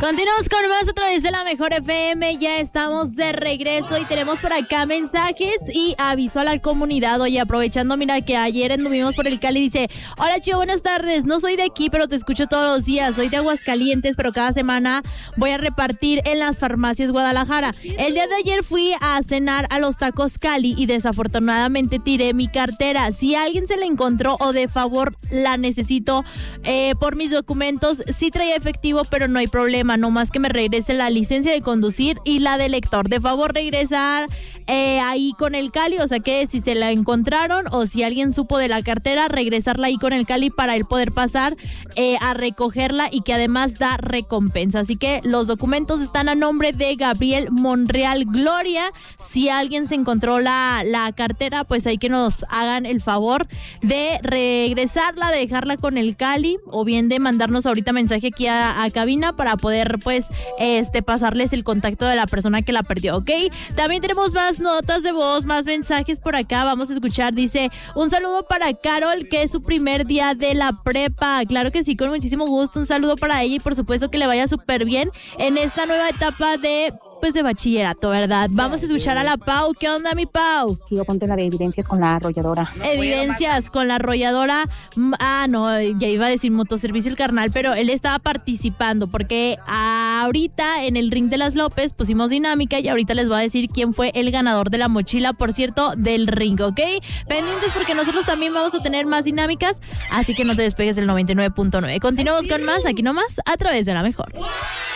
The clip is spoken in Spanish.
Continuamos con más a través de la Mejor FM. Ya estamos de regreso y tenemos por acá mensajes y aviso a la comunidad. Oye, aprovechando, mira que ayer anduvimos por el Cali. Dice: hola, Chío, buenas tardes. No soy de aquí, pero te escucho todos los días. Soy de Aguascalientes, pero cada semana voy a repartir en las farmacias Guadalajara. El día de ayer fui a cenar a los tacos Cali y desafortunadamente tiré mi cartera. Si a alguien se la encontró o de favor la necesito por mis documentos, sí traía efectivo, pero no hay problema. No más que me regrese la licencia de conducir y la de lector. De favor, regresar ahí con el Cali, o sea que si se la encontraron o si alguien supo de la cartera, regresarla ahí con el Cali para él poder pasar a recogerla y que además da recompensa. Así que los documentos están a nombre de Gabriel Monreal Gloria. Si alguien se encontró la cartera, pues hay que nos hagan el favor de regresarla, de dejarla con el Cali o bien de mandarnos ahorita mensaje aquí a cabina para poder pues pasarles el contacto de la persona que la perdió, ¿ok? También tenemos más notas de voz, más mensajes por acá. Vamos a escuchar. Dice: un saludo para Carol, que es su primer día de la prepa. Claro que sí, con muchísimo gusto. Un saludo para ella y por supuesto que le vaya súper bien en esta nueva etapa de bachillerato, ¿verdad? Vamos a escuchar a la Pau. ¿Qué onda, mi Pau? Sí, ponte la de evidencias con la arrolladora. Evidencias con la arrolladora. No, ya iba a decir motoservicio el carnal, pero él estaba participando porque ahorita en el ring de las López pusimos dinámica y ahorita les voy a decir quién fue el ganador de la mochila, por cierto, del ring, ¿ok? Pendientes porque nosotros también vamos a tener más dinámicas, así que no te despegues del 99.9. Continuamos con más, aquí nomás, a través de la Mejor.